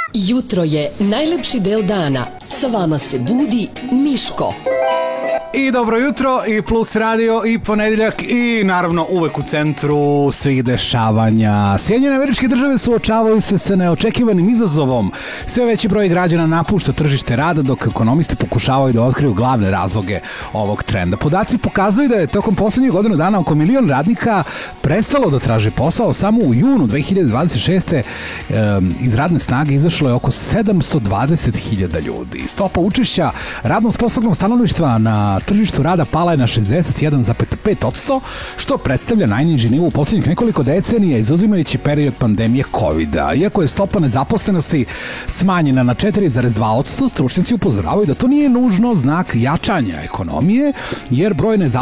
Jutro je najlepši deo dana. Sa vama se budi Miško. I dobro jutro, i Plus radio, i ponedeljak, i naravno uvek u centru svih dešavanja. Sjedinjene Američke Države suočavaju se sa neočekivanim izazovom. Sve veći broj građana napušta tržište rada, dok ekonomisti pokušavaju da otkriju glavne razloge ovog trenda. Podaci pokazuju da je tokom poslednjih godinu dana oko 1 milion radnika prestalo da traži posao. Samo u junu 2026. Iz radne snage izašlo je oko 720.000 ljudi. Stopa učešća radno sposobnog stanovništva na tržištu rada pala je na 61,5%, što predstavlja najniži nivo u poslednjih nekoliko decenija, izuzimajući period pandemije COVID-a. Iako je stopa nezaposlenosti smanjena na 4,2%, stručnjaci upozoravaju da to nije nužno znak jačanja ekonomije, jer broj nezaposlenosti